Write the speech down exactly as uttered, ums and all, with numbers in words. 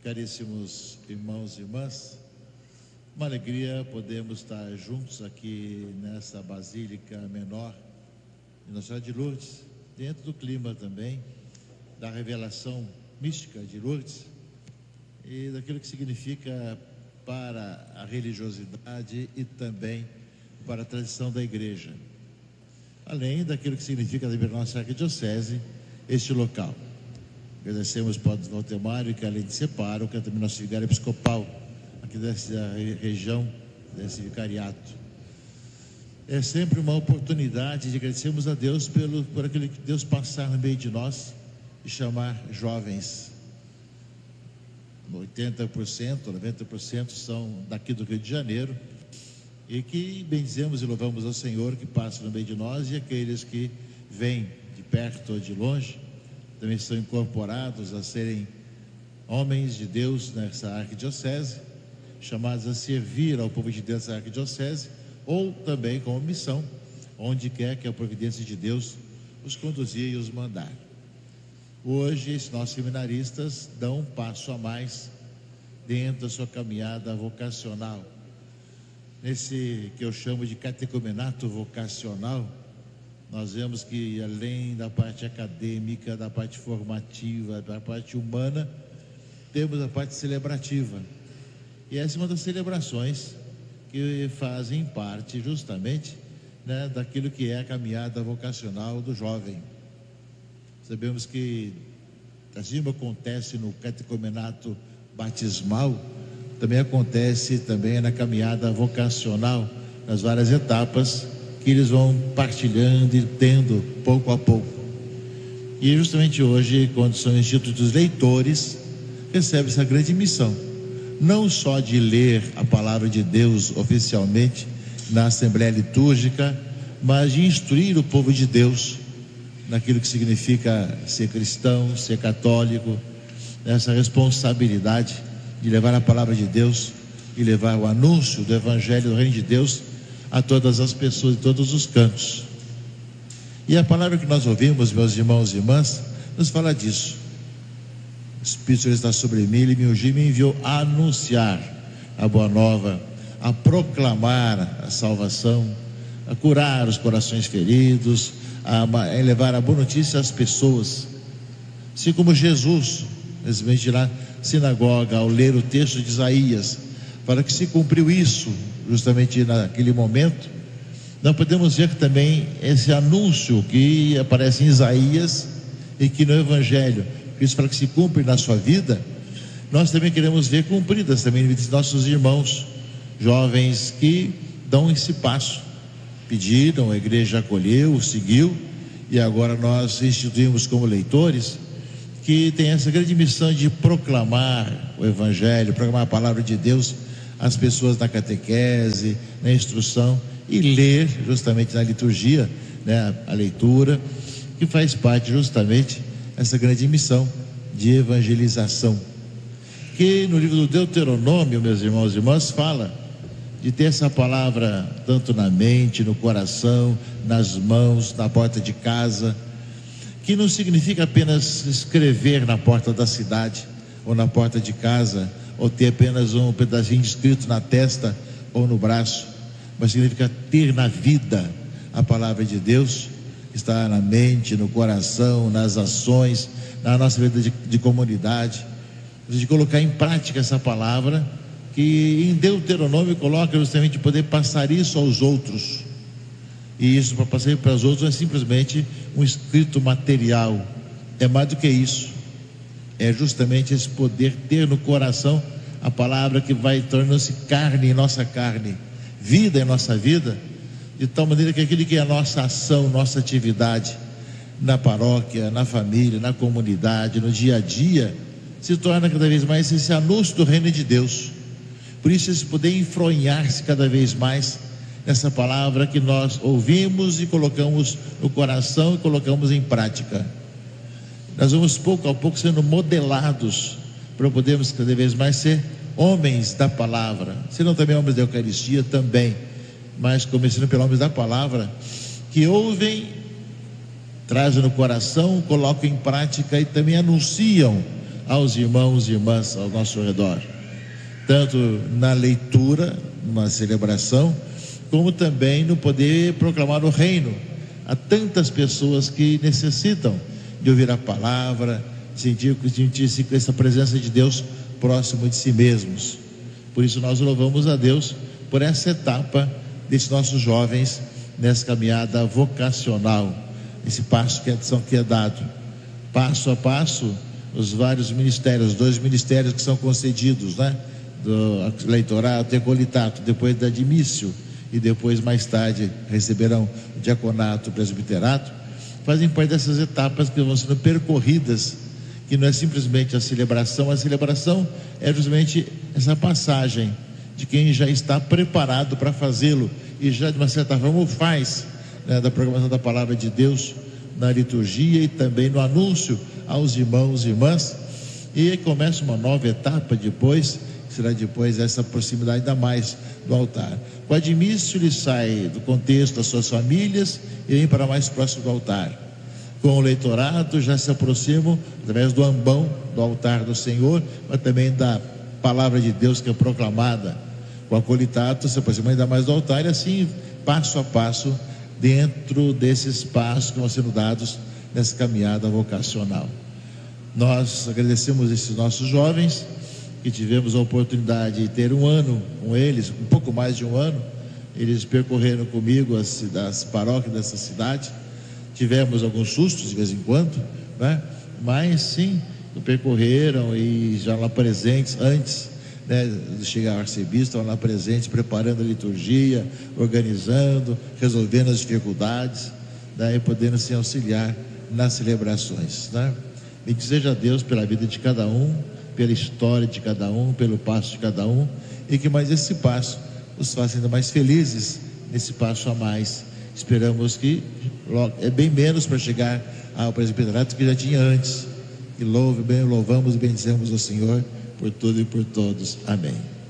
Caríssimos irmãos e irmãs, uma alegria podermos estar juntos aqui nessa Basílica Menor de Nossa Senhora de Lourdes, dentro do clima também da revelação mística de Lourdes e daquilo que significa para a religiosidade e também para a tradição da Igreja, além daquilo que significa também para a nossa arquidiocese, este local. Agradecemos ao Padre Valtemário, que além de ser pároco, é também nosso vigário episcopal aqui dessa região, desse vicariato. É sempre uma oportunidade de agradecermos a Deus pelo, por aquilo que Deus passar no meio de nós e chamar jovens. oitenta por cento, noventa por cento são daqui do Rio de Janeiro e que bendizemos e louvamos ao Senhor que passa no meio de nós, e aqueles que vêm de perto ou de longe também são incorporados a serem homens de Deus nessa arquidiocese, chamados a servir ao povo de Deus nessa arquidiocese, ou também com missão, onde quer que a providência de Deus os conduzir e os mandar. Hoje, esses nossos seminaristas dão um passo a mais dentro da sua caminhada vocacional, nesse que eu chamo de catecumenato vocacional. Nós vemos que, além da parte acadêmica, da parte formativa, da parte humana, temos a parte celebrativa. E essa é uma das celebrações que fazem parte justamente, né, daquilo que é a caminhada vocacional do jovem. Sabemos que, assim como acontece no catecumenato batismal, também acontece também na caminhada vocacional, nas várias etapas que eles vão partilhando e tendo pouco a pouco. E justamente hoje, quando são institutos leitores, recebe essa grande missão, não só de ler a palavra de Deus oficialmente na Assembleia Litúrgica, mas de instruir o povo de Deus naquilo que significa ser cristão, ser católico, essa responsabilidade de levar a palavra de Deus e levar o anúncio do Evangelho do Reino de Deus a todas as pessoas, de todos os cantos. E a palavra que nós ouvimos, meus irmãos e irmãs, nos fala disso. O Espírito está sobre mim, ele me ungiu e me enviou a anunciar a boa nova, a proclamar a salvação, a curar os corações feridos, a levar a boa notícia às pessoas. Assim como Jesus, simplesmente na sinagoga, ao ler o texto de Isaías, para que se cumpriu isso justamente naquele momento, nós podemos ver que também esse anúncio que aparece em Isaías e que no Evangelho, isso para que se cumpra na sua vida, nós também queremos ver cumpridas também entre nossos irmãos jovens que dão esse passo, pediram, a igreja acolheu, seguiu, e agora nós instituímos como leitores que tem essa grande missão de proclamar o Evangelho, proclamar a palavra de Deus às pessoas na catequese, na instrução, e ler justamente na liturgia, né, a leitura, que faz parte justamente essa grande missão de evangelização, que no livro do Deuteronômio, meus irmãos e irmãs, fala de ter essa palavra tanto na mente, no coração, nas mãos, na porta de casa, que não significa apenas escrever na porta da cidade ou na porta de casa, ou ter apenas um pedacinho escrito na testa ou no braço, mas significa ter na vida a palavra de Deus, estar na mente, no coração, nas ações, na nossa vida de, de comunidade, de colocar em prática essa palavra, que em Deuteronômio coloca justamente poder passar isso aos outros. E isso, para passar para os outros, não é simplesmente um escrito material, é mais do que isso. É justamente esse poder ter no coração a palavra que vai tornando-se carne em nossa carne, vida em nossa vida, de tal maneira que aquilo que é a nossa ação, nossa atividade na paróquia, na família, na comunidade, no dia a dia, se torna cada vez mais esse anúncio do reino de Deus. Por isso, esse poder enfronhar-se cada vez mais nessa palavra que nós ouvimos e colocamos no coração e colocamos em prática. Nós vamos pouco a pouco sendo modelados para podermos cada vez mais ser homens da palavra, serão também homens da Eucaristia também, mas começando pelos homens da palavra, que ouvem, trazem no coração, colocam em prática e também anunciam aos irmãos e irmãs ao nosso redor, tanto na leitura, na celebração, como também no poder proclamar o reino a tantas pessoas que necessitam de ouvir a palavra, sentir, sentir essa presença de Deus próximo de si mesmos. Por isso nós louvamos a Deus por essa etapa desses nossos jovens nessa caminhada vocacional, esse passo que é, que é dado, passo a passo, os vários ministérios, dois ministérios que são concedidos, né? Do leitorado, decolitato, depois da admício, e depois mais tarde receberão o diaconato, o presbiterato, fazem parte dessas etapas que vão sendo percorridas, que não é simplesmente a celebração. A celebração é justamente essa passagem de quem já está preparado para fazê-lo e já de uma certa forma o faz, né, da proclamação da palavra de Deus na liturgia e também no anúncio aos irmãos e irmãs. E aí começa uma nova etapa depois, será depois essa proximidade ainda mais do altar. Com o admício ele sai do contexto das suas famílias e vem para mais próximo do altar. Com o leitorado já se aproximam através do ambão do altar do Senhor, mas também da palavra de Deus que é proclamada. Com o acolitato se aproxima ainda mais do altar, e assim passo a passo dentro desses passos que vão sendo dados nessa caminhada vocacional. Nós agradecemos esses nossos jovens que tivemos a oportunidade de ter um ano com eles, um pouco mais de um ano. Eles percorreram comigo as, as paróquias dessa cidade. Tivemos alguns sustos de vez em quando, né? Mas sim, percorreram e já lá presentes antes, né, de chegar ao arcebispo, estavam lá presentes, preparando a liturgia, organizando, resolvendo as dificuldades, né, e podendo se auxiliar nas celebrações, né? Bendito seja Deus pela vida de cada um, pela história de cada um, pelo passo de cada um, e que mais esse passo os faça ainda mais felizes nesse passo a mais. Esperamos que é bem menos para chegar ao presbiterato que já tinha antes. E louve, bem, louvamos e bendizemos o Senhor por tudo e por todos. Amém.